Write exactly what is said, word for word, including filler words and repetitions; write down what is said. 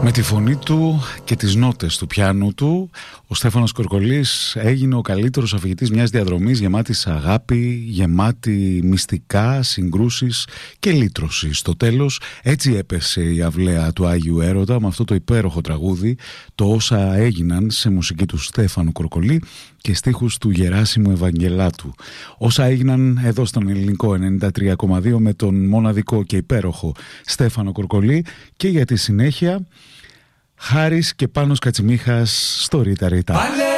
Με τη φωνή του και τις νότες του πιάνου του, ο Στέφανος Κορκολής έγινε ο καλύτερος αφηγητής μιας διαδρομής γεμάτης αγάπη, γεμάτη μυστικά, συγκρούσεις και λύτρωση. Στο τέλος έτσι έπεσε η αυλαία του Άγιου Έρωτα με αυτό το υπέροχο τραγούδι, το όσα έγιναν, σε μουσική του Στέφανου Κορκολή και στίχους του Γεράσιμου Ευαγγελάτου. Όσα έγιναν εδώ στον Ελληνικό ενενήντα τρία κόμμα δύο με τον μοναδικό και υπέροχο Στέφανο Κορκολή, και για τη συνέχεια Χάρης και Πάνος Κατσιμίχας στο Ρίτα Ρίτα.